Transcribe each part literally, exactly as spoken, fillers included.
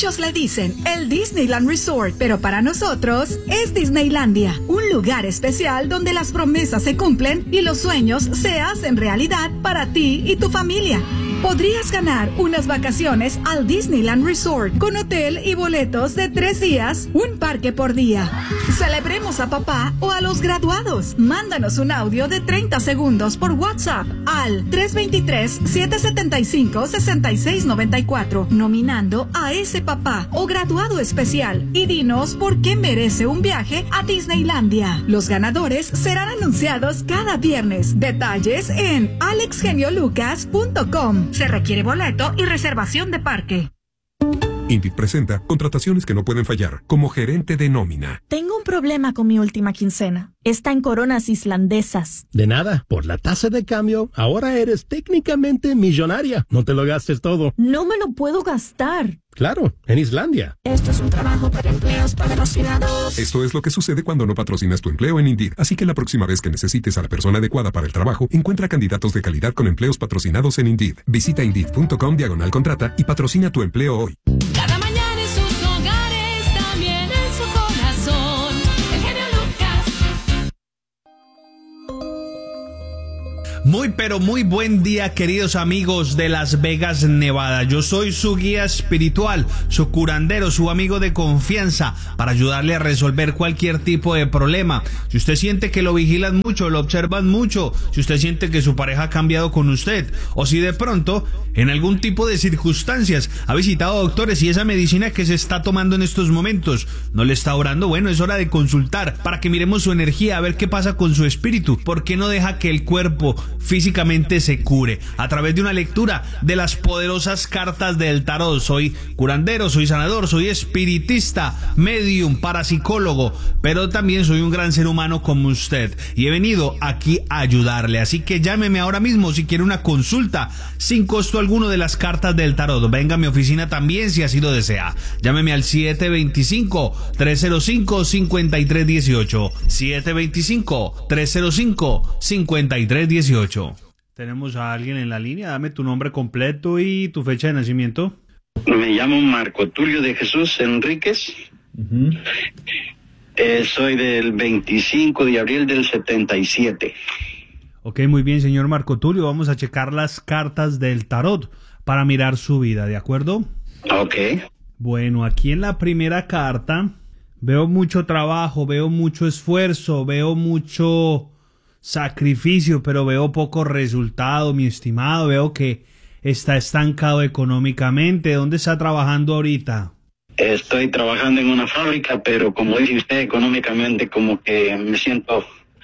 Muchos le dicen el Disneyland Resort, pero para nosotros es Disneylandia, un lugar especial donde las promesas se cumplen y los sueños se hacen realidad para ti y tu familia. Podrías ganar unas vacaciones al Disneyland Resort con hotel y boletos de tres días, un parque por día. Celebremos a papá o a los graduados. Mándanos un audio de treinta segundos por WhatsApp al tres dos tres, siete siete cinco, seis seis nueve cuatro, nominando a ese papá o graduado especial y dinos por qué merece un viaje a Disneylandia. Los ganadores serán anunciados cada viernes. Detalles en alex genio lucas punto com. Se requiere boleto y reservación de parque. Indeed presenta contrataciones que no pueden fallar, como gerente de nómina. Tengo un problema con mi última quincena. Está en coronas islandesas. De nada, por la tasa de cambio, ahora eres técnicamente millonaria. No te lo gastes todo. No me lo puedo gastar. Claro, en Islandia. Esto es un trabajo para empleos patrocinados. Esto es lo que sucede cuando no patrocinas tu empleo en Indeed. Así que la próxima vez que necesites a la persona adecuada para el trabajo, encuentra candidatos de calidad con empleos patrocinados en Indeed. Visita Indeed punto com diagonal contrata y patrocina tu empleo hoy. Cada mañana en sus hogares, también en su corazón. El genio Lucas. Muy pero muy buen día, queridos amigos de Las Vegas, Nevada. Yo soy su guía espiritual, su curandero, su amigo de confianza para ayudarle a resolver cualquier tipo de problema. Si usted siente que lo vigilan mucho, lo observan mucho, si usted siente que su pareja ha cambiado con usted, o si de pronto en algún tipo de circunstancias ha visitado doctores y esa medicina que se está tomando en estos momentos no le está orando, bueno, es hora de consultar para que miremos su energía, a ver qué pasa con su espíritu. ¿Por qué no deja que el cuerpo físicamente se cure? A través de una lectura de las poderosas cartas del tarot. Soy curandero, soy sanador, soy espiritista, medium, parapsicólogo, pero también soy un gran ser humano como usted y he venido aquí a ayudarle. Así que llámeme ahora mismo si quiere una consulta sin costo alguno de las cartas del tarot. Venga a mi oficina también si así lo desea. Llámeme al siete dos cinco, tres cero cinco, cinco tres uno ocho, siete dos cinco, tres cero cinco, cinco tres uno ocho. Tenemos a alguien en la línea. Dame tu nombre completo y tu fecha de nacimiento. Me llamo Marco Tulio de Jesús Enríquez. Uh-huh. eh, soy del veinticinco de abril del setenta y siete. Ok, muy bien, señor Marco Tulio. Vamos a checar las cartas del tarot para mirar su vida, ¿de acuerdo? Ok. Bueno, aquí en la primera carta veo mucho trabajo, veo mucho esfuerzo, veo mucho sacrificio, pero veo poco resultado, mi estimado. Veo que está estancado económicamente. ¿Dónde está trabajando ahorita? Estoy trabajando en una fábrica, pero como dice usted, económicamente como que me siento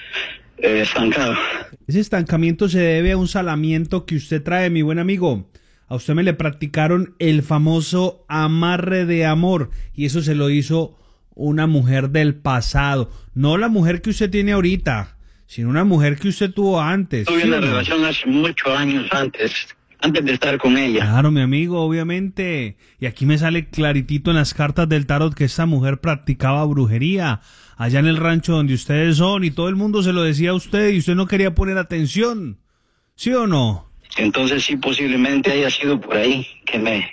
eh, estancado. Ese estancamiento se debe a un salamiento que usted trae, mi buen amigo. A usted me le practicaron el famoso amarre de amor y eso se lo hizo una mujer del pasado, no la mujer que usted tiene ahorita, sino una mujer que usted tuvo antes. Tuve ¿sí una o no? relación hace muchos años antes, antes de estar con ella. Claro, mi amigo, obviamente. Y aquí me sale claritito en las cartas del tarot que esta mujer practicaba brujería allá en el rancho donde ustedes son y todo el mundo se lo decía a usted y usted no quería poner atención. ¿Sí o no? Entonces sí, posiblemente haya sido por ahí que me,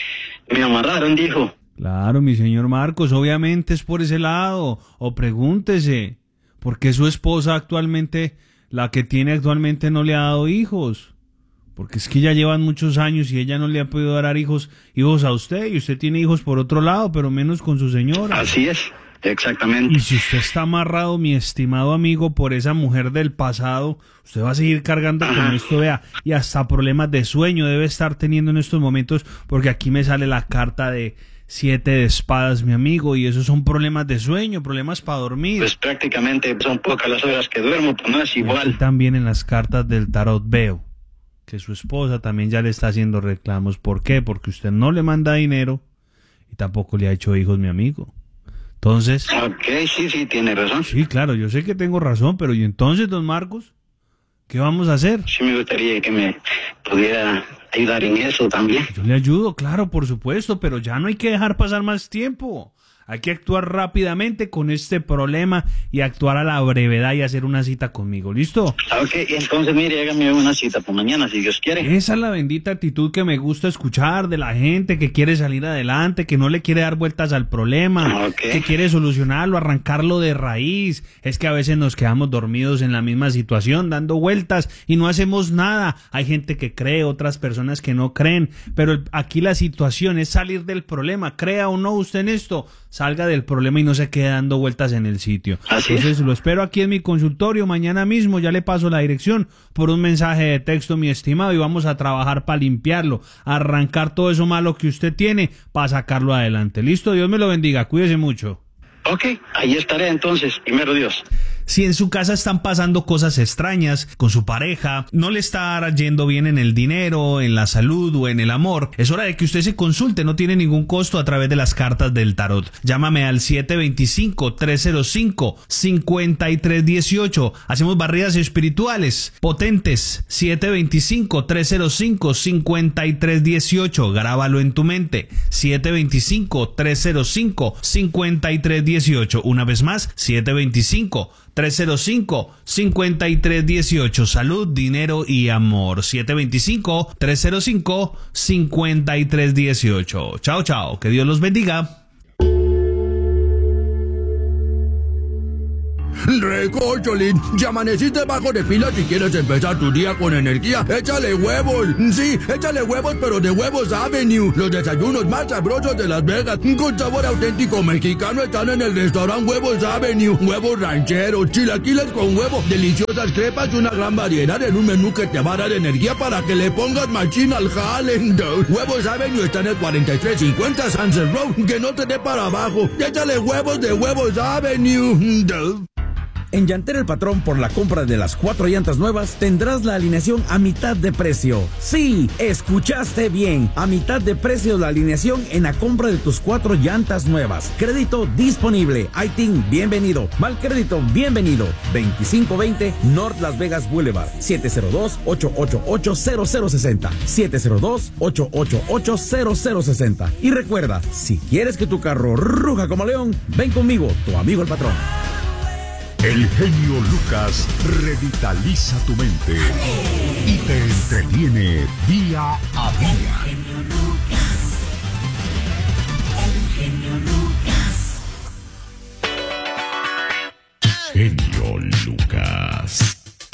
me amarraron, dijo. Claro, mi señor Marcos, obviamente es por ese lado. O pregúntese, ¿por qué su esposa actualmente, la que tiene actualmente, no le ha dado hijos? Porque es que ya llevan muchos años y ella no le ha podido dar hijos, hijos a usted, y usted tiene hijos por otro lado, pero menos con su señora. Así es, exactamente. Y si usted está amarrado, mi estimado amigo, por esa mujer del pasado, usted va a seguir cargando Ajá. con esto, vea, y hasta problemas de sueño debe estar teniendo en estos momentos, porque aquí me sale la carta de siete de espadas, mi amigo, y esos son problemas de sueño, problemas para dormir. Pues prácticamente son pocas las horas que duermo, pero no es igual. Y también en las cartas del tarot veo que su esposa también ya le está haciendo reclamos. ¿Por qué? Porque usted no le manda dinero y tampoco le ha hecho hijos, mi amigo. Entonces... Ok, sí, sí, tiene razón. Sí, claro, yo sé que tengo razón, pero ¿y entonces, don Marcos? ¿Qué vamos a hacer? Sí me gustaría que me pudiera ayudar en eso también. Yo le ayudo, claro, por supuesto, pero ya no hay que dejar pasar más tiempo. Hay que actuar rápidamente con este problema y actuar a la brevedad y hacer una cita conmigo, ¿listo? Ok, entonces mire, hágame una cita por mañana, si Dios quiere. Esa es la bendita actitud que me gusta escuchar de la gente que quiere salir adelante, que no le quiere dar vueltas al problema, okay. que quiere solucionarlo, arrancarlo de raíz. Es que a veces nos quedamos dormidos en la misma situación, dando vueltas y no hacemos nada. Hay gente que cree, otras personas que no creen, pero el, aquí la situación es salir del problema. Crea o no usted en esto, salga del problema y no se quede dando vueltas en el sitio. Así Entonces es. lo espero aquí en mi consultorio mañana mismo, ya le paso la dirección por un mensaje de texto, mi estimado, y vamos a trabajar para limpiarlo, arrancar todo eso malo que usted tiene para sacarlo adelante. Listo, Dios me lo bendiga, cuídese mucho. Ok, ahí estaré entonces, primero Dios. Si en su casa están pasando cosas extrañas con su pareja, no le está yendo bien en el dinero, en la salud o en el amor, es hora de que usted se consulte, no tiene ningún costo a través de las cartas del tarot. Llámame al siete dos cinco, tres cero cinco, cinco tres uno ocho. Hacemos barridas espirituales potentes. siete dos cinco, tres cero cinco, cinco tres uno ocho. Grábalo en tu mente. siete dos cinco, tres cero cinco, cinco tres uno ocho. Una vez más, siete dos cinco, tres cero cinco, cinco tres uno ocho. Salud, dinero y amor. siete dos cinco, tres cero cinco, cinco tres uno ocho. Chao, chao. Que Dios los bendiga. Recocholín, ya amaneciste bajo de pila si quieres empezar tu día con energía. Échale huevos, sí, échale huevos, pero de Huevos Avenue. Los desayunos más sabrosos de Las Vegas, con sabor auténtico mexicano, están en el restaurante Huevos Avenue. Huevos rancheros, chilaquiles con huevo, deliciosas crepas y una gran variedad en un menú que te va a dar energía para que le pongas machín al jale. Huevos Avenue está en el cuarenta y tres cincuenta Sunset Road, que no te dé para abajo. Échale huevos de Huevos Avenue. En Llantera El Patrón, por la compra de las cuatro llantas nuevas, tendrás la alineación a mitad de precio. Sí, escuchaste bien. A mitad de precio la alineación en la compra de tus cuatro llantas nuevas. Crédito disponible. I T I N, bienvenido. Mal crédito, bienvenido. veinticinco veinte North Las Vegas Boulevard. siete cero dos, ocho ocho ocho, cero cero seis cero. siete cero dos, ocho ocho ocho, cero cero seis cero. Y recuerda, si quieres que tu carro ruja como león, ven conmigo, tu amigo el patrón. El genio Lucas revitaliza tu mente y te entretiene día a día.